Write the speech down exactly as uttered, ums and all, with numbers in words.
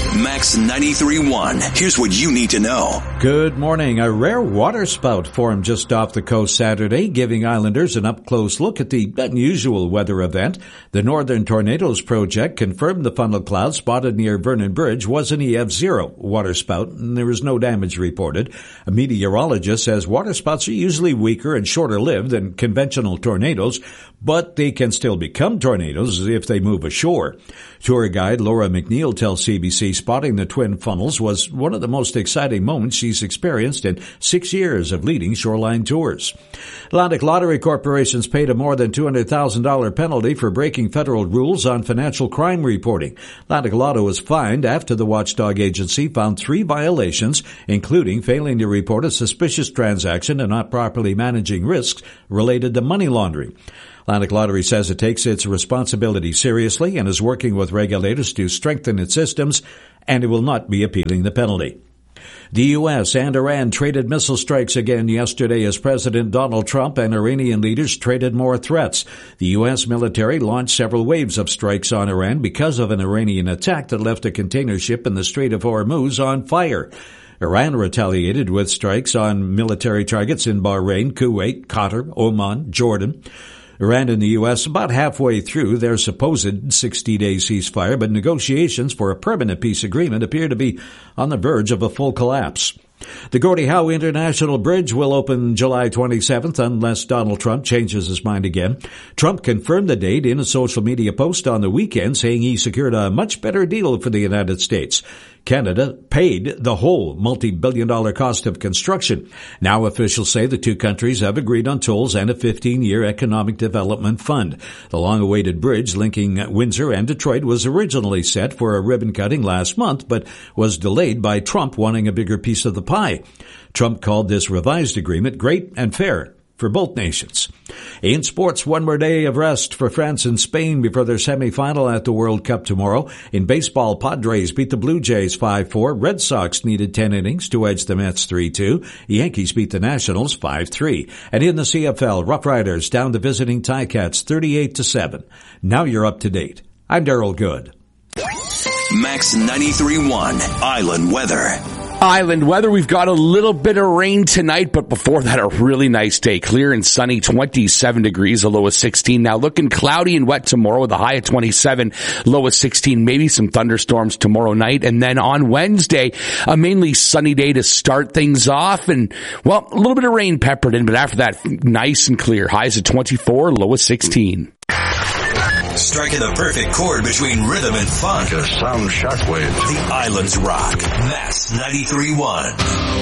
Max ninety-three point one. Here's what you need to know. Good morning. A rare waterspout formed just off the coast Saturday, giving islanders an up-close look at the unusual weather event. The Northern Tornadoes Project confirmed the funnel cloud spotted near Vernon Bridge was an E F zero waterspout, and there was no damage reported. A meteorologist says waterspouts are usually weaker and shorter-lived than conventional tornadoes, but they can still become tornadoes if they move ashore. Tour guide Laura McNeil tells C B C spotting the twin funnels was one of the most exciting moments she's experienced in six years of leading shoreline tours. Atlantic Lottery Corporation's paid a more than two hundred thousand dollars penalty for breaking federal rules on financial crime reporting. Atlantic Lotto was fined after the watchdog agency found three violations, including failing to report a suspicious transaction and not properly managing risks related to money laundering. Atlantic Lottery says it takes its responsibility seriously and is working with regulators to strengthen its systems, and it will not be appealing the penalty. The U S and Iran traded missile strikes again yesterday as President Donald Trump and Iranian leaders traded more threats. The U S military launched several waves of strikes on Iran because of an Iranian attack that left a container ship in the Strait of Hormuz on fire. Iran retaliated with strikes on military targets in Bahrain, Kuwait, Qatar, Oman, Jordan. Iran and the U S about halfway through their supposed sixty-day ceasefire, but negotiations for a permanent peace agreement appear to be on the verge of a full collapse. The Gordie Howe International Bridge will open July twenty-seventh unless Donald Trump changes his mind again. Trump confirmed the date in a social media post on the weekend, saying he secured a much better deal for the United States. Canada paid the whole multi-billion dollar cost of construction. Now officials say the two countries have agreed on tolls and a fifteen-year economic development fund. The long-awaited bridge linking Windsor and Detroit was originally set for a ribbon cutting last month, but was delayed by Trump wanting a bigger piece of the pie. Trump called this revised agreement great and fair for both nations. In sports, one more day of rest for France and Spain before their semifinal at the World Cup tomorrow. In baseball, Padres beat the Blue Jays five four. Red Sox needed ten innings to edge the Mets three two. Yankees beat the Nationals five three. And in the C F L, Rough Riders down the visiting Ticats thirty-eight to seven. Now you're up to date. I'm Darryl Good. Max ninety-three point one Island Weather. Island weather, we've got a little bit of rain tonight, but before that, a really nice day. Clear and sunny, twenty-seven degrees, a low of sixteen. Now looking cloudy and wet tomorrow with a high of twenty-seven, low of sixteen, maybe some thunderstorms tomorrow night. And then on Wednesday, a mainly sunny day to start things off. And, well, a little bit of rain peppered in, but after that, nice and clear. Highs of twenty-four, low of sixteen. Striking the perfect chord between rhythm and funk. Like a sound shockwave. The Islands rock. Max ninety-three point one.